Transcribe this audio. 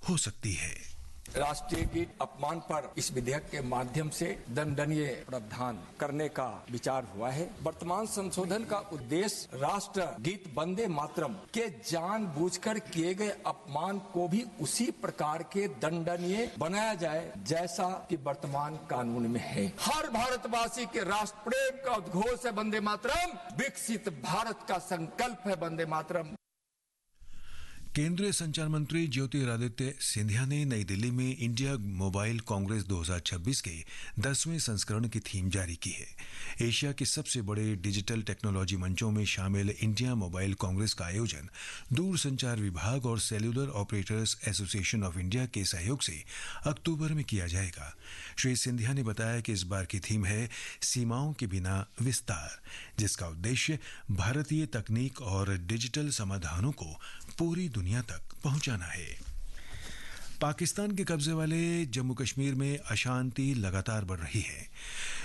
हो सकती है। राष्ट्रीय गीत अपमान पर इस विधेयक के माध्यम से दंडनीय प्रावधान करने का विचार हुआ है। वर्तमान संशोधन का उद्देश्य राष्ट्र गीत वंदे मातरम के जानबूझकर किए गए अपमान को भी उसी प्रकार के दंडनीय बनाया जाए जैसा कि वर्तमान कानून में है। हर भारतवासी के राष्ट्र प्रेम का उद्घोष है वंदे मातरम, विकसित भारत का संकल्प है वंदे मातरम। केंद्रीय संचार मंत्री ज्योतिरादित्य सिंधिया ने नई दिल्ली में इंडिया मोबाइल कांग्रेस 2026 के 10वें संस्करण की थीम जारी की है। एशिया के सबसे बड़े डिजिटल टेक्नोलॉजी मंचों में शामिल इंडिया मोबाइल कांग्रेस का आयोजन दूरसंचार विभाग और cellular operators association of India के सहयोग से अक्टूबर में किया जाएगा। श्री सिंधिया ने बताया कि इस बार की थीम है सीमाओं के बिना विस्तार, जिसका उद्देश्य भारतीय तकनीक और डिजिटल समाधानों को पूरी दुनिया तक पहुंचाना है। पाकिस्तान के कब्जे वाले जम्मू कश्मीर में अशांति लगातार बढ़ रही है।